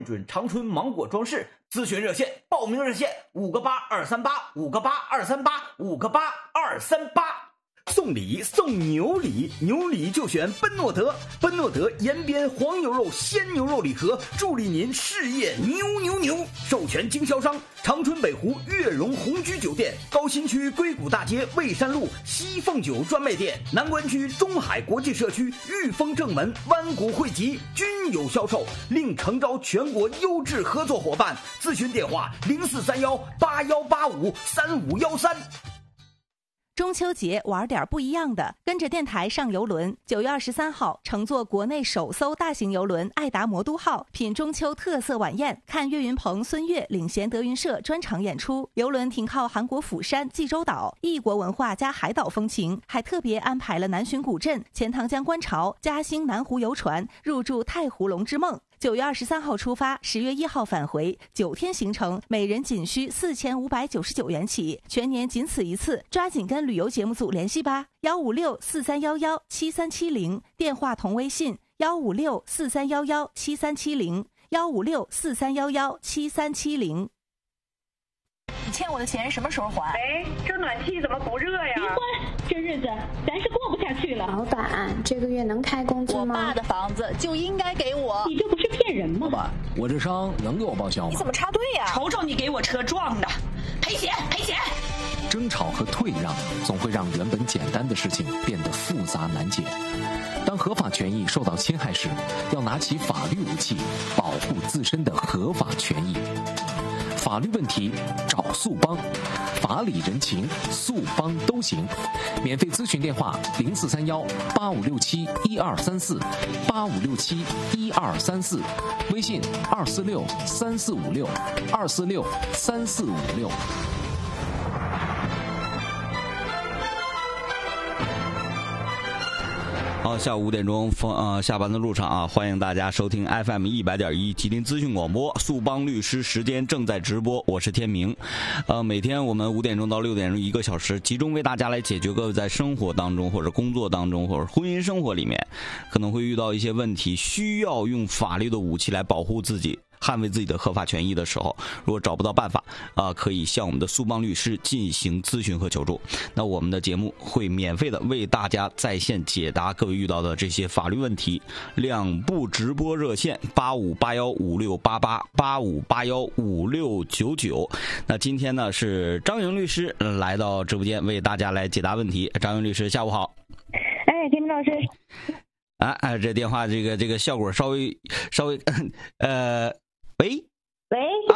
准长春芒果装饰咨询热线，报名热线58238，5个82385个82385个82338。送礼送牛礼，牛礼就选奔诺德，奔诺德延边黄牛肉鲜牛肉礼盒，助力您事业牛。授权经销商长春北湖悦榕红居酒店，高新区硅谷大街蔚山路西凤酒专卖店，南关区中海国际社区裕丰正门湾谷汇集均有销售，另诚招全国优质合作伙伴。咨询电话043181853513。 中秋节玩点不一样的，跟着电台上游轮。9月23号，乘坐国内首艘大型游轮爱达魔都号，品中秋特色晚宴，看岳云鹏、孙越领衔德云社专场演出。游轮停靠韩国釜山、济州岛，异国文化加海岛风情，还特别安排了南浔古镇、钱塘江观潮、嘉兴南湖游船，入住太湖龙之梦。9月23号出发，10月1号返回，9天行程，每人仅需4599元起，全年仅此一次，抓紧跟旅游节目组联系吧，15643117370，电话同微信15643117370，15643117370。 你欠我的钱什么时候还？ 哎，这暖气怎么不热呀？ 离婚，这日子咱是过不下去了。 老板，这个月能开工资吗？ 我爸的房子就应该给我。 你这不是骗人吗？ 老板，我这伤能给我报销吗？ 你怎么插队呀？ 瞅瞅你给我车撞的，赔钱赔钱！ 争吵和退让总会让原本简单的事情变得复杂难解。当合法权益受到侵害时，要拿起法律武器，保护自身的合法权益。法律问题找速帮，法理人情速帮都行。免费咨询电话043185671234，85671234，微信2463456，2463456。 好，下午5点钟，下班的路上啊，欢迎大家收听 FM 100.1吉林资讯广播，速帮律师时间正在直播，我是天明。每天我们5点钟到6点钟1个小时，集中为大家来解决各位在生活当中或者工作当中或者婚姻生活里面可能会遇到一些问题，需要用法律的武器来保护自己，捍卫自己的合法权益的时候，如果找不到办法可以向我们的速帮律师进行咨询和求助。那我们的节目会免费的为大家在线解答各位遇到的这些法律问题。2部直播热线85815688，85815699。那今天呢是张云律师来到直播间为大家来解答问题。张云律师，下午好。 哎，天明老师。 这电话这个效果稍微喂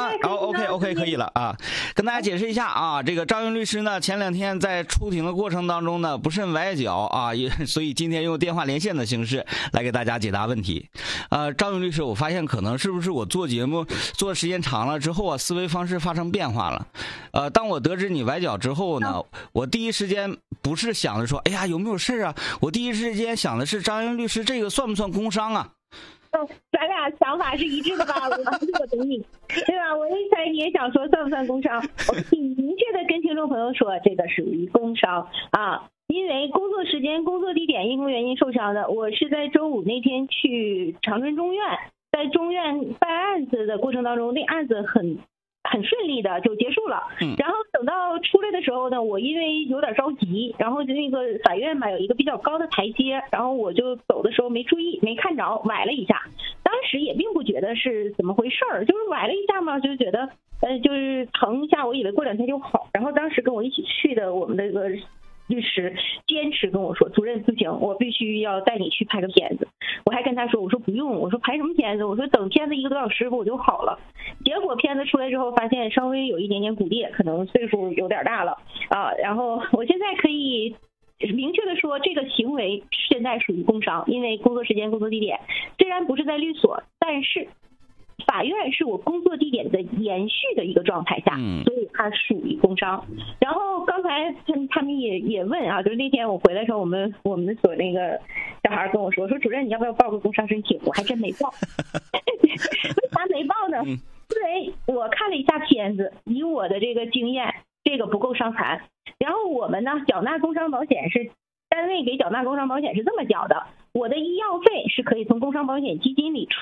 OK 可以了啊。跟大家解释一下啊，这个张云律师呢前2天在出庭的过程当中呢不慎崴脚啊，所以今天用电话连线的形式来给大家解答问题。张云律师，我发现可能是不是我做节目做时间长了之后思维方式发生变化了。当我得知你崴脚之后呢，我第一时间不是想着说哎呀有没有事啊，我第一时间想的是张云律师这个算不算工伤啊？ 咱俩想法是一致的吧？我懂你，对吧？我一才也想说算不算工伤？我明确的跟听众朋友说，这个属于工伤啊，因为工作时间、工作地点因为原因受伤的。我是在周5那天去长春中院，在中院办案子的过程当中，那案子很顺利的就结束了。然后等到出来的时候呢，我因为有点着急，然后就那个法院嘛有一个比较高的台阶，然后我就走的时候没注意，没看着，崴了一下。当时也并不觉得是怎么回事儿，就是崴了一下嘛，就觉得就是疼一下，我以为过2天就好。然后当时跟我一起去的我们那个律师坚持跟我说，主任不行，我必须要带你去拍个片子。我还跟他说，我说不用，我说拍什么片子，我说等片子1个多小时我就好了。结果片子出来之后发现稍微有一点点骨裂，可能岁数有点大了啊。然后我现在可以明确的说，这个行为现在属于工伤，因为工作时间、工作地点虽然不是在律所，但是法院是我工作地点的延续的一个状态下，所以它属于工伤。然后刚才他们也问啊，就是那天我回来的时候，我们所那个小孩跟我说主任你要不要报个工伤申请？我还真没报。为啥没报呢？因为我看了一下片子，以我的这个经验，这个不够伤残。然后我们呢缴纳工伤保险是单位给缴纳工伤保险是这么缴的，我的医药费是可以从工伤保险基金里出。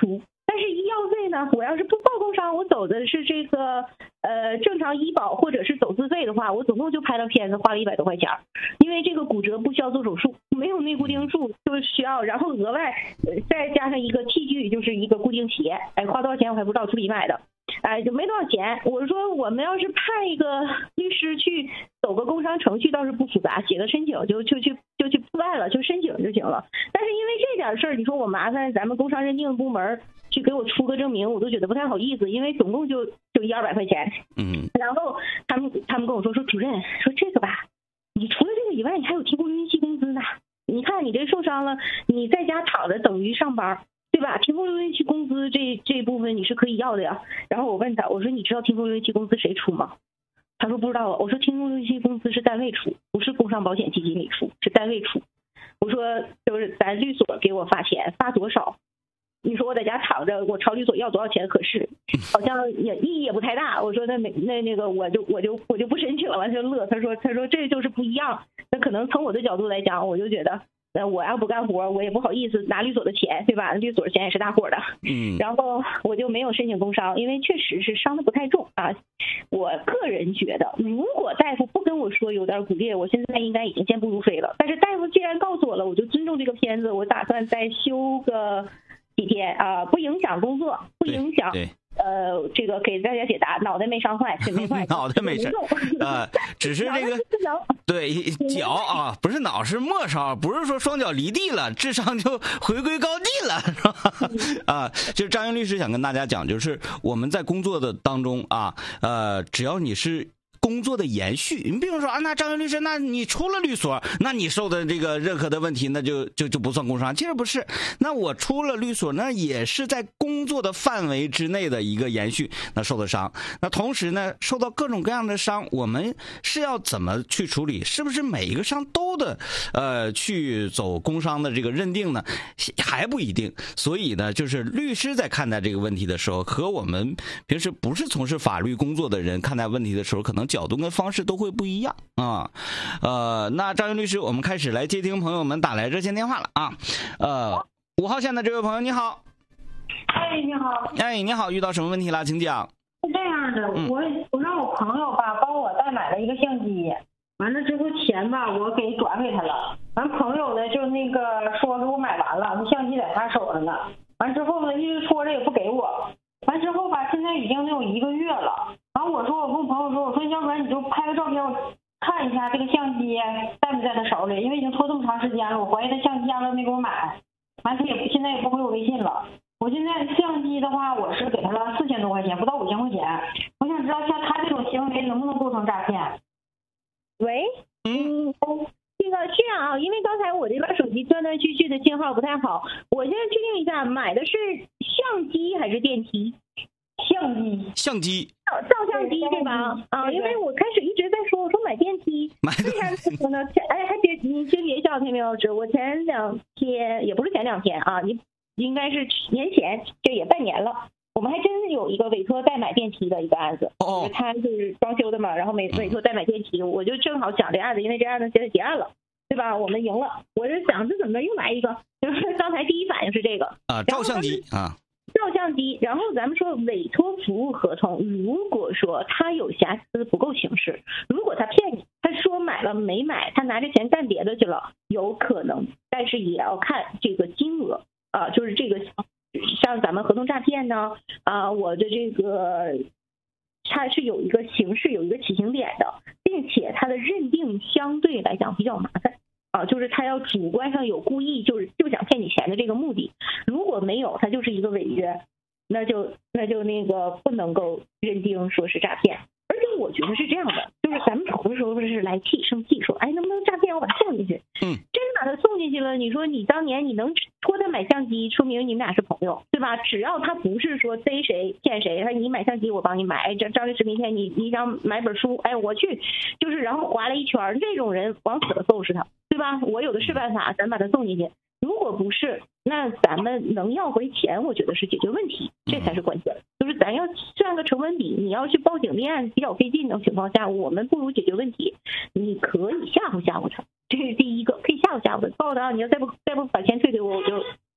但是医药费呢，我要是不报工伤，我走的是这个正常医保或者是走自费的话，我总共就拍了片子，花了100多块钱。因为这个骨折不需要做手术，没有内固定术，就需要，然后额外再加上一个器具，就是一个固定鞋，花多少钱我还不知道，自己买的。就没多少钱。我说我们要是派一个律师去走个工伤程序倒是不复杂，写个申请就去办了，就申请就行了。但是因为这点事儿，你说我麻烦咱们工伤认定部门去给我出个证明，我都觉得不太好意思，因为总共就100-200块钱。然后他们跟我说主任说这个吧，你除了这个以外，你还有提供孕期工资呢。你看你这受伤了，你在家躺着等于上班。对吧？提供留孕期工资这部分你是可以要的呀。然后我问他，我说你知道提供留孕期工资谁出吗？他说不知道。我说提供留孕期工资是单位出，不是工伤保险基金里出，是单位出。我说就是咱律所给我发钱，发多少？你说我在家躺着，我朝律所要多少钱合适？好像意义也不太大。我说那个我就不申请了，完就乐。他说这就是不一样。那可能从我的角度来讲，我就觉得。我要不干活，我也不好意思拿律所的钱，对吧？律所的钱也是大伙的。然后我就没有申请工伤，因为确实是伤的不太重啊。我个人觉得，如果大夫不跟我说有点骨裂，我现在应该已经健步如飞了。但是大夫既然告诉我了，我就尊重这个片子，我打算再休个几天啊，不影响工作，不影响。这个给大家解答，脑袋没伤坏，腿没坏， 脑袋没事，只是这个对脚啊，不是脑是末梢，不是说双脚离地了，智商就回归高地了，是吧？就是张云律师想跟大家讲，就是我们在工作的当中啊，只要你是。工作的延续，你比如说那张云律师，那你出了律所，那你受的这个任何的问题，那就不算工伤。其实不是，那我出了律所，那也是在工作的范围之内的一个延续，那受的伤。那同时呢，受到各种各样的伤，我们是要怎么去处理？是不是每一个伤都的去走工伤的这个认定呢？还不一定。所以呢，就是律师在看待这个问题的时候，和我们平时不是从事法律工作的人看待问题的时候，可能角度跟方式都会不一样啊。那张云律师，我们开始来接听朋友们打来热线电话了啊。5号线的这位朋友你好。 你好。 你好，遇到什么问题了？请讲。 是这样的，我让我朋友吧帮我代买了一个相机，完了之后钱吧我给转给他了，完朋友呢就那个说给我买完了，那相机在他手上呢，完之后呢一直说着也不给我，完之后吧现在已经有1个月了。然后我跟我朋友说，我说要不然你就拍个照片我看一下这个相机在不在他手里，因为已经拖这么长时间了，我怀疑他相机压根没给我买，完他现在也不回我微信了。我现在相机的话我是给他了4000多块钱，不到5000块钱，我想知道像他这种行为能不能构成诈骗。 喂，这个这样啊，因为刚才我这边手机断断续续的信号不太好，我现在确定一下，买的是相机还是电梯？ 相机照相机对吧？因为我开始一直在说，我说买电梯，为啥说呢？还别你先别笑，天明老师，我前2天也不是前2天啊，你应该是年前，这也半年了。我们还真是有一个委托代买电梯的一个案子，他是装修的嘛，然后委托代买电梯，我就正好讲这案子，因为这案子现在结案了，对吧？我们赢了，我就想这怎么又来一个，就是刚才第一反应是这个照相机啊。 照相机，然后咱们说委托服务合同，如果说他有瑕疵不够形式，如果他骗你，他说买了没买，他拿着钱干别的去了，有可能，但是也要看这个金额就是这个像咱们合同诈骗呢我的这个它是有一个形式，有一个起刑点的，并且它的认定相对来讲比较麻烦就是他要主观上有故意，就想骗你钱的这个目的。如果没有，他就是一个违约，那就那个不能够认定说是诈骗。而且我觉得是这样的，就是咱们有的时候是来气生气，说能不能诈骗我把他送进去？真把他送进去了，你说你当年你能托他买相机，说明你们俩是朋友，对吧？只要他不是说逮谁骗谁，你买相机我帮你买，张律师明天你想买本书，我去，就是然后划了一圈，这种人往死了收拾他。对吧？我有的是办法，咱把他送进去。如果不是，那咱们能要回钱，我觉得是解决问题，这才是关键。就是咱要算个成本比，你要去报警立案比较费劲的情况下，我们不如解决问题。你可以吓唬吓唬他，这是第一个，可以吓唬吓唬他，告诉他你要再不把钱退给我，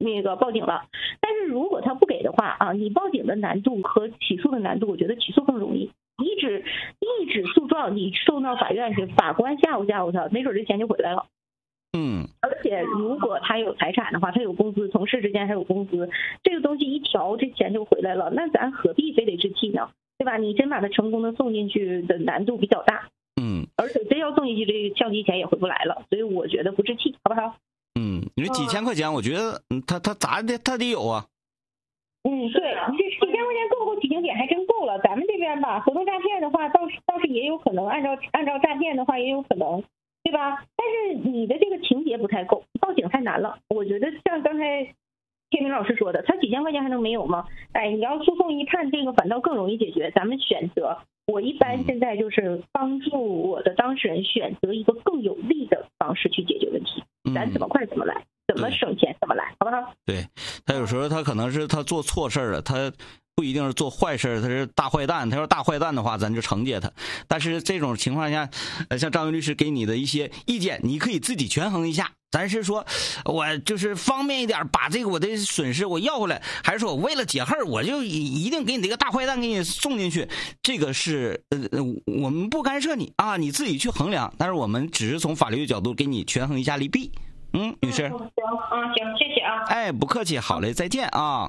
那个报警了。但是如果他不给的话啊，你报警的难度和起诉的难度，我觉得起诉更容易。一纸诉状你送到法院去，法官吓唬他，没准这钱就回来了。而且如果他有财产的话，他有工资，同事之间还有工资，这个东西一调，这钱就回来了。那咱何必非得置气呢？对吧？你真把他成功的送进去的难度比较大。而且真要送进去，这个相机钱也回不来了。所以我觉得不置气，好不好？ 你说几千块钱，我觉得他咋的，他得有啊。 对，你这几千块钱够不够起刑点还真够了。咱们这边吧，合同诈骗的话，倒是也有可能，按照诈骗的话也有可能，对吧？但是你的这个情节不太够，报警太难了。我觉得像刚才天明老师说的，他几千块钱还能没有吗？你要诉讼一判，这个反倒更容易解决。咱们选择，我一般现在就是帮助我的当事人选择一个更有利的方式去解决问题。咱怎么快怎么来，怎么省钱怎么来，好不好？ 对，他有时候他可能是他做错事了，他不一定是做坏事，他是大坏蛋。他要大坏蛋的话，咱就惩戒他。但是这种情况下，像张云律师给你的一些意见，你可以自己权衡一下。咱是说我就是方便一点，把这个我的损失我要回来，还是说我为了解恨，我就一定给你这个大坏蛋给你送进去？这个是我们不干涉你啊，你自己去衡量。但是我们只是从法律的角度给你权衡一下利弊。女士。 行，谢谢啊。 不客气，好嘞，再见啊。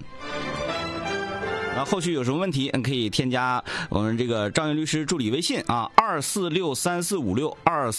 后续有什么问题，可以添加我们这个张云律师助理微信啊，2463456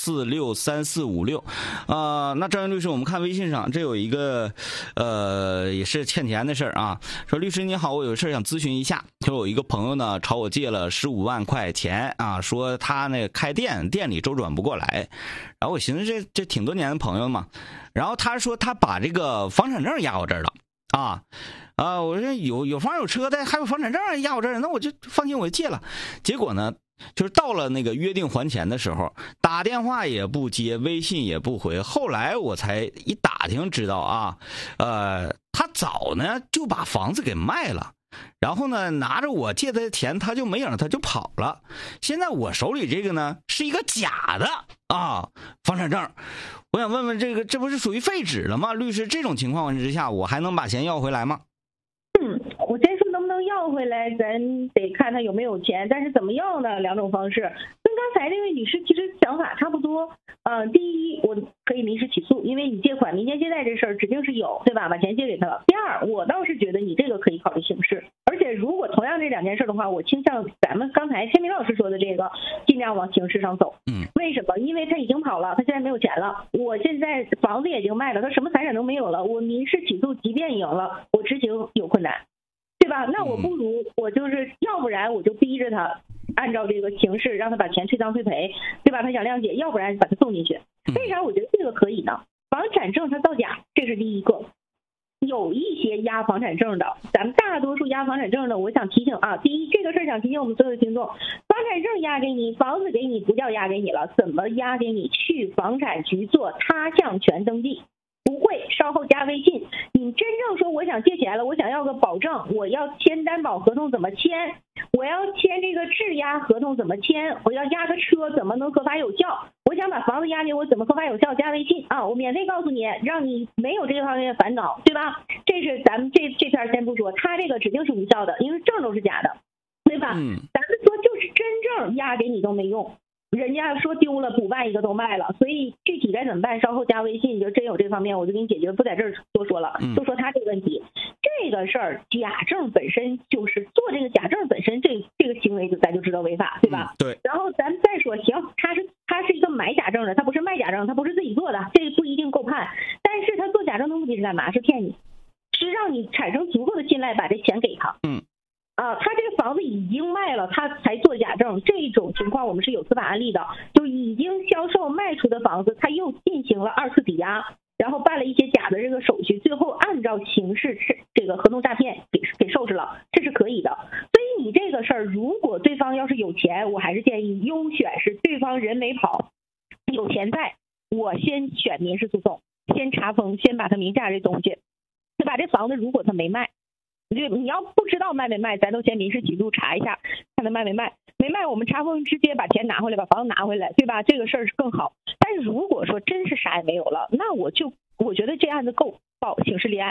2463456。那张云律师，我们看微信上这有一个也是欠钱的事儿啊，说律师你好，我有事想咨询一下。说有一个朋友呢朝我借了15万块钱啊，说他那开店里周转不过来。然后我寻思这挺多年的朋友嘛，然后他说他把这个房产证压我这儿了我说有房有车的，还有房产证压我这儿，那我就放心，我就借了。结果呢，就是到了那个约定还钱的时候，打电话也不接，微信也不回。后来我才一打听知道他早呢就把房子给卖了，然后呢拿着我借他的钱，他就没影，他就跑了。现在我手里这个呢是一个假的房产证。我想问问这不是属于废纸了吗？律师，这种情况之下，我还能把钱要回来吗？ 我先说能不能要回来，咱得看他有没有钱，但是怎么要呢？两种方式，跟刚才这位女士其实想法差不多。第一，我可以民事起诉，因为你借款民间借贷这事儿指定是有，对吧？把钱借给他了。第二，我倒是觉得你这个可以考虑刑事，而且如果同样这两件事的话，我倾向咱们刚才天明老师说的这个，尽量往刑事上走。为什么？因为他已经跑了，他现在没有钱了，我现在房子也已经卖了，他什么财产都没有了，我民事起诉即便赢了，我执行有困难。对吧？那我不如我就是要不然我就逼着他按照这个形式让他把钱退赃退赔，对吧？他想谅解，要不然把他送进去。为啥我觉得这个可以呢？房产证它造假，这是第一个。有一些压房产证的，咱们大多数压房产证的，我想提醒第一，这个事儿想提醒我们所有的听众，房产证压给你，房子给你不叫压给你了，怎么压给你？去房产局做他项权登记。不会，稍后加微信。你真正说我想借钱了，我想要个保证，我要签担保合同怎么签？我要签这个质押合同怎么签？我要押个车怎么能合法有效？我想把房子押给我怎么合法有效？加微信我免费告诉你，让你没有这方面的烦恼，对吧？这是咱们这片先不说，他这个指定是无效的，因为证都是假的，对吧？咱们说就是真正押给你都没用。人家说丢了补办一个都卖了，所以具体该怎么办？稍后加微信，就真有这方面我就给你解决，不在这儿多说了，就说他这个问题。这个事儿，假证本身就是做这个假证本身，这个行为咱就知道违法，对吧？ 对。 然后咱再说，行，他是一个买假证的，他不是卖假证，他不是自己做的，这不一定够判。但是他做假证的目的是干嘛？是骗你，是让你产生足够的信赖，把这钱给他。他这个房子已经卖了，他才做假证，这种情况我们是有司法案例的，就已经销售卖出的房子，他又进行了2次抵押，然后办了一些假的这个手续，最后按照刑事这个合同诈骗给收拾了，这是可以的。所以你这个事儿，如果对方要是有钱，我还是建议优选是对方人没跑，有钱在，我先选民事诉讼，先查封，先把他名下这东西，对吧？这房子如果他没卖。你要不知道卖没卖，咱都先民事起诉查一下，看他卖没卖。没卖，我们查封直接把钱拿回来，把房子拿回来，对吧？这个事儿是更好。但是如果说真是啥也没有了，那我觉得这案子够报刑事立案，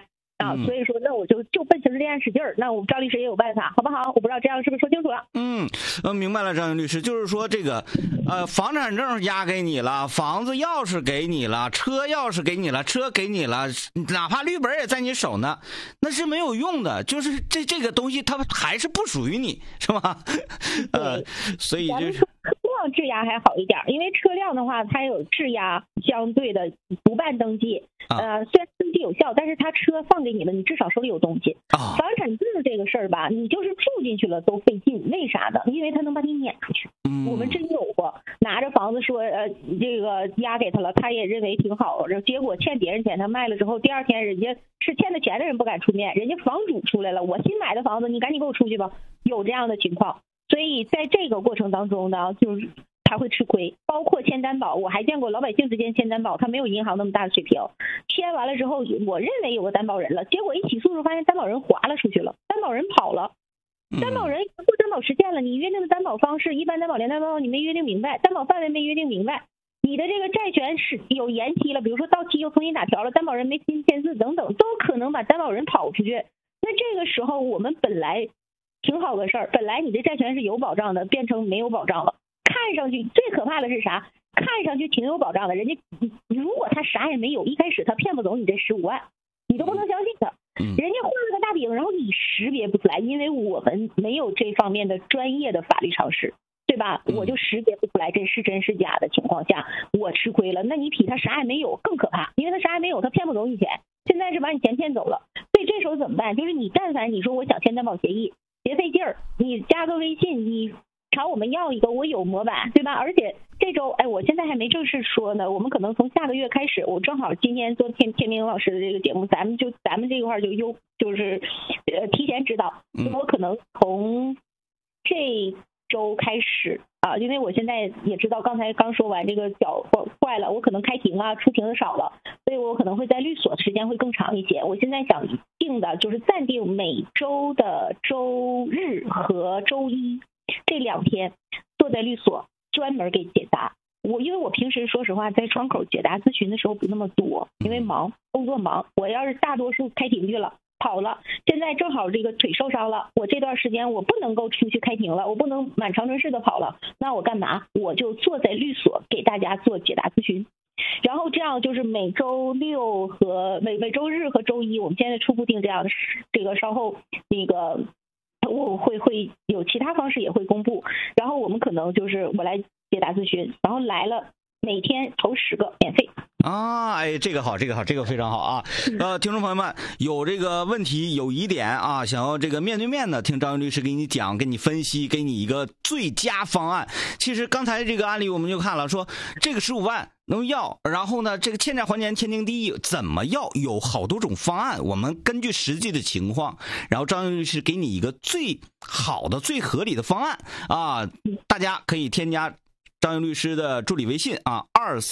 啊，所以说那我就奔刑事立案使劲儿，那我们赵律师也有办法，好不好？我不知道这样是不是说清楚了？ 明白了，张云律师，就是说这个房产证押给你了，房子钥匙给你了，车钥匙给你了，车给你了，哪怕绿本也在你手呢，那是没有用的，就是这个东西它还是不属于你，是吧？所以就是车辆质押还好一点，因为车辆的话它有质押相对的不办登记，虽然登记有效，但是他车放给你了，你至少手里有东西。房产证这个事儿吧，你就是住进去了都费劲，为啥呢？因为他能把你撵出去。我们真有过拿着房子说这个押给他了，他也认为挺好，结果欠别人钱，他卖了之后，第二天人家是欠的钱的人不敢出面，人家房主出来了，我新买的房子，你赶紧给我出去吧，有这样的情况。所以在这个过程当中呢，就是他会吃亏，包括签担保，我还见过老百姓之间签担保，他没有银行那么大的水平，签完了之后，我认为有个担保人了，结果一起诉时候发现担保人划了出去了，担保人跑了，担保人不担保实现了，你约定的担保方式，一般担保连担保你没约定明白，担保范围没约定明白，你的这个债权是有延期了，比如说到期又重新打条了，担保人没新签字等等，都可能把担保人跑出去。那这个时候我们本来挺好的事儿，本来你的债权是有保障的，变成没有保障了。看上去最可怕的是啥？看上去挺有保障的，人家如果他啥也没有，一开始他骗不走你这15万，你都不能相信他。人家画了个大饼，然后你识别不出来，因为我们没有这方面的专业的法律常识，对吧？我就识别不出来这是真是假的情况下，我吃亏了。那你比他啥也没有更可怕，因为他啥也没有，他骗不走你钱，现在是把你钱骗走了。所以这时候怎么办？就是你但凡你说我想签担保协议，别费劲儿，你加个微信，你朝我们要一个，我有模板，对吧？而且这周，我现在还没正式说呢，我们可能从下个月开始，我正好今天做天明老师的这个节目，咱们这一块就是提前知道，我可能从这周开始啊，因为我现在也知道，刚才刚说完这个脚坏了，我可能开庭啊出庭的少了，所以我可能会在律所时间会更长一些。我现在想定的就是暂定每周的周日和周一这2天坐在律所专门给解答。因为我平时说实话在窗口解答咨询的时候不那么多，因为工作忙，我要是大多数开庭去了跑了，现在正好这个腿受伤了，我这段时间我不能够出去开庭了，我不能满长春市的跑了，那我干嘛？我就坐在律所给大家做解答咨询。然后这样就是每周六和每周日和周一，我们现在初步定这样的，这个稍后那个我会有其他方式也会公布，然后我们可能就是我来解答咨询，然后来了每天投10个免费啊！这个好，这个非常好啊！听众朋友们有这个问题有疑点啊，想要这个面对面的听张律师给你讲，给你分析，给你一个最佳方案。其实刚才这个案例我们就看了，说这个15万能要，然后呢，这个欠债还钱天经地义，怎么要有好多种方案，我们根据实际的情况，然后张律师给你一个最好的、最合理的方案啊！大家可以添加张律师的助理微信啊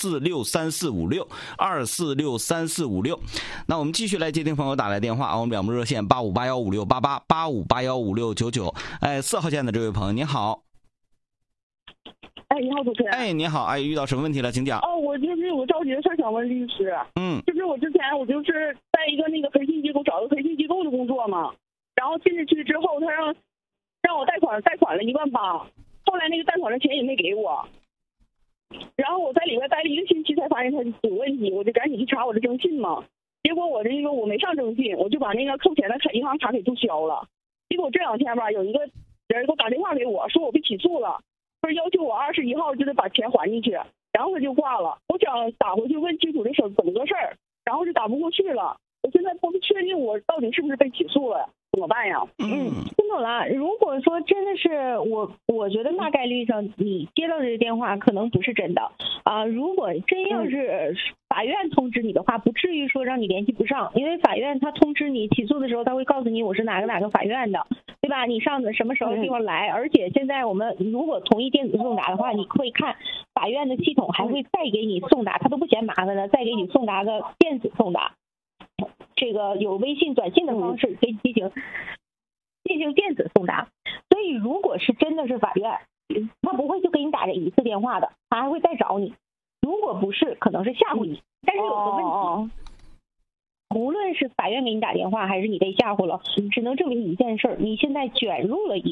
，2463456，2463456。那我们继续来接听朋友打来电话啊，我们2部热线85815688，85815699。4号线的这位朋友您好。 你好，主持人。 你好，遇到什么问题了，请讲。 我就是有着急的事想问律师。就是我之前就是在一个那个培训机构找个培训机构的工作嘛，然后进去之后，他让我贷款了18000，后来那个贷款的钱也没给我，然后我在里边待了1个星期才发现他有问题，我就赶紧去查我的征信嘛，结果我没上征信，我就把那个扣钱的银行卡给注销了。结果这2天吧，有一个人给我打电话给我说我被起诉了，说要求我21号就得把钱还进去，然后他就挂了。我想打回去问清楚这事怎么个事儿，然后就打不过去了。我现在不确定我到底是不是被起诉了，怎么办呀？ 听懂了。如果说真的是我觉得大概率上你接到这个电话可能不是真的啊。如果真要是法院通知你的话，不至于说让你联系不上，因为法院他通知你起诉的时候，他会告诉你我是哪个法院的，对吧？你上的什么时候地方来？而且现在我们如果同意电子送达的话，你会看法院的系统还会再给你送达，他都不嫌麻烦的，再给你送达个电子送达。这个有微信短信的方式可以进行电子送达。所以如果是真的是法院，他不会就给你打这1次电话的，他还会再找你。如果不是，可能是下回。但是有个问题， 无论是法院给你打电话，还是你被吓唬了，只能证明一件事儿：你现在卷入了